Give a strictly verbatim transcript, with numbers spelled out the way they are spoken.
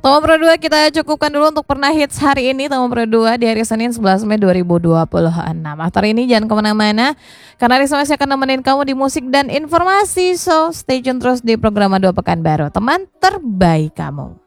Tomo Pro dua kita cukupkan dulu untuk pernah hits hari ini. Tomo Pro dua di hari Senin sebelas Mei dua ribu dua puluh enam. After ini jangan kemana-mana, karena Risma masih akan nemenin kamu di musik dan informasi. So stay tune terus di program Dua Pekan Baru, teman terbaik kamu.